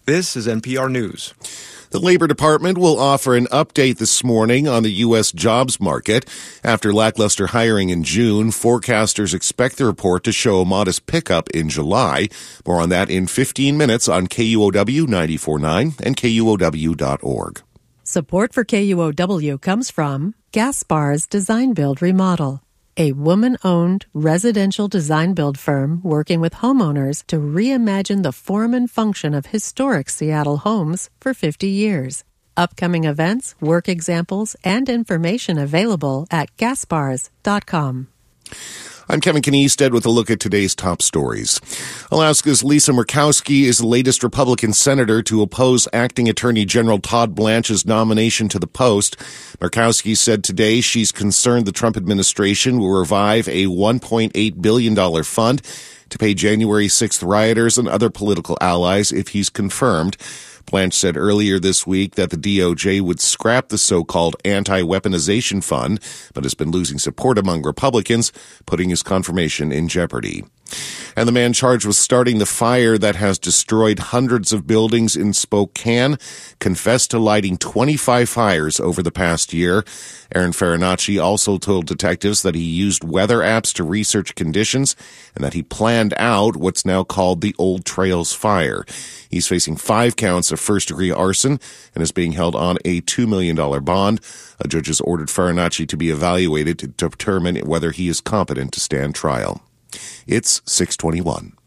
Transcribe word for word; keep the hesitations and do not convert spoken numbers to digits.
This is N P R News. The Labor Department will offer an update this morning on the U S jobs market. After lackluster hiring in June, forecasters expect the report to show a modest pickup in July. More on that in fifteen minutes on K U O W ninety-four point nine and K U O W dot org. Support for K U O W comes from Gaspar's Design Build Remodel, a woman-owned residential design-build firm working with homeowners to reimagine the form and function of historic Seattle homes for fifty years. Upcoming events, work examples, and information available at gaspars dot com. I'm Kevin Kniestead with a look at today's top stories. Alaska's Lisa Murkowski is the latest Republican senator to oppose acting Attorney General Todd Blanche's nomination to the post. Murkowski said today she's concerned the Trump administration will revive a one point eight billion dollars fund to pay January sixth rioters and other political allies if he's confirmed. Blanche said earlier this week that the D O J would scrap the so-called anti-weaponization fund, but has been losing support among Republicans, putting his confirmation in jeopardy. And the man charged with starting the fire that has destroyed hundreds of buildings in Spokane confessed to lighting twenty-five fires over the past year. Aaron Farinacci also told detectives that he used weather apps to research conditions and that he planned out what's now called the Old Trails fire. He's facing five counts of first-degree arson and is being held on a two million dollars bond. A judge has ordered Farinacci to be evaluated to determine whether he is competent to stand trial. It's six twenty-one.